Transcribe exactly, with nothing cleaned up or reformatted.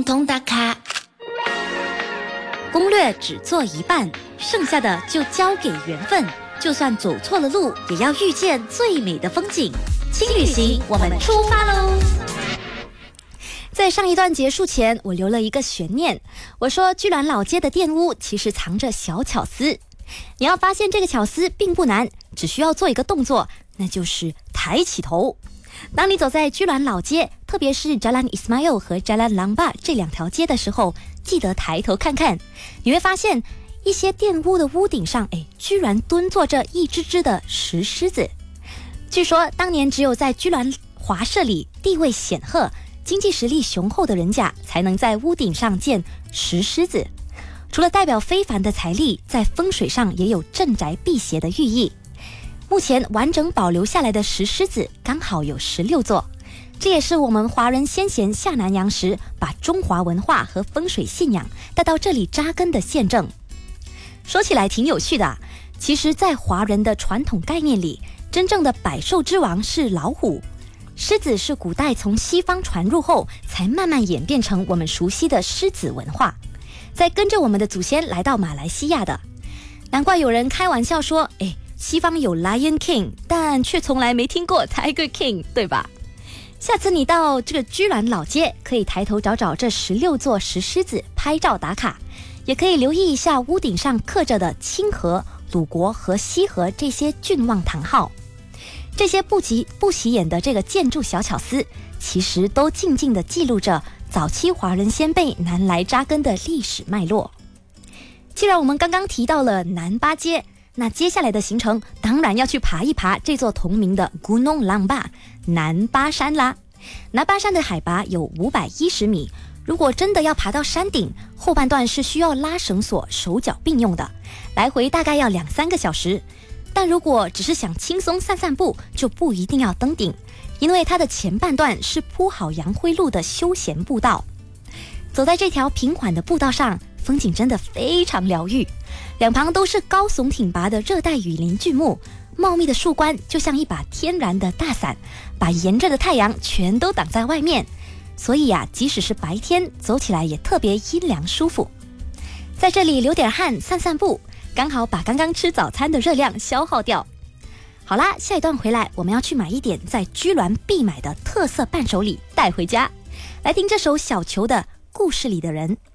通打卡。 攻略只做一半，剩下的就交给缘分。就算走错了路，也要遇见最美的风景。轻旅行，我们出发喽！在上一段结束前，我留了一个悬念。我说居銮老街的店屋其实藏着小巧思。你要发现这个巧思并不难，只需要做一个动作，那就是抬起头。当你走在居銮老街，特别是 Jalan Ismail 和 Jalan Lambat 这两条街的时候，记得抬头看看，你会发现一些店屋的屋顶上，哎，居然蹲坐着一只只的石狮子。据说当年只有在居銮华社里地位显赫、经济实力雄厚的人家才能在屋顶上建石狮子。除了代表非凡的财力，在风水上也有镇宅辟邪的寓意。目前完整保留下来的石狮子刚好有十六座，这也是我们华人先贤下南洋时把中华文化和风水信仰带到这里扎根的见证。说起来挺有趣的啊，其实在华人的传统概念里，真正的百兽之王是老虎，狮子是古代从西方传入后才慢慢演变成我们熟悉的狮子文化，再跟着我们的祖先来到马来西亚的。难怪有人开玩笑说，诶，西方有 Lion King， 但却从来没听过 Tiger King， 对吧？下次你到这个居銮老街，可以抬头找找这十六座石狮子拍照打卡，也可以留意一下屋顶上刻着的清河、鲁国和西河这些郡望堂号。这些不起不起眼的这个建筑小巧思，其实都静静地记录着早期华人先辈南来扎根的历史脉络。既然我们刚刚提到了南巴街，那接下来的行程当然要去爬一爬这座同名的 Gunung Lambat 南巴山啦。南巴山的海拔有五百一十米，如果真的要爬到山顶，后半段是需要拉绳索手脚并用的，来回大概要两三个小时。但如果只是想轻松散散步，就不一定要登顶，因为它的前半段是铺好洋灰路的休闲步道。走在这条平缓的步道上，风景真的非常疗愈，两旁都是高耸挺拔的热带雨林巨木，茂密的树冠就像一把天然的大伞，把炎热的太阳全都挡在外面。所以啊，即使是白天，走起来也特别阴凉舒服。在这里流点汗散散步，刚好把刚刚吃早餐的热量消耗掉。好啦，下一段回来我们要去买一点在居銮必买的特色伴手礼带回家。来听这首小球的故事里的人。